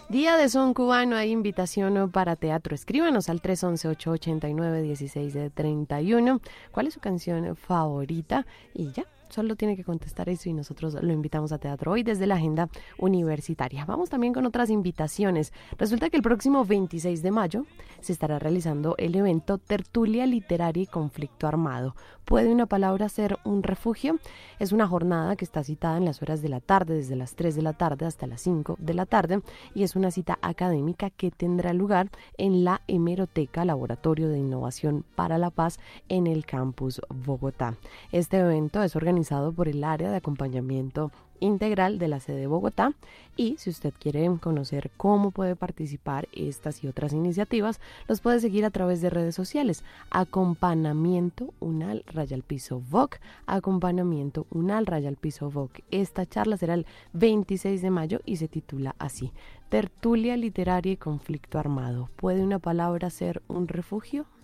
Día de Son Cubano, hay invitación para teatro. Escríbanos al 311-889-1631. ¿Cuál es su canción favorita? Y ya, solo tiene que contestar eso y nosotros lo invitamos a teatro hoy desde la agenda universitaria. Vamos también con otras invitaciones. Resulta que el próximo 26 de mayo se estará realizando el evento Tertulia Literaria y Conflicto Armado. ¿Puede una palabra ser un refugio? Es una jornada que está citada en las horas de la tarde, desde las 3 de la tarde hasta las 5 de la tarde, y es una cita académica que tendrá lugar en la Hemeroteca, Laboratorio de Innovación para la Paz, en el campus Bogotá. Este evento es organizado por el área de acompañamiento integral de la sede de Bogotá, y si usted quiere conocer cómo puede participar estas y otras iniciativas, los puede seguir a través de redes sociales. Acompañamiento Unal _ Voc, Acompañamiento Unal _ Voc. Esta charla será el 26 de mayo y se titula así: Tertulia Literaria y Conflicto Armado. ¿Puede una palabra ser un refugio?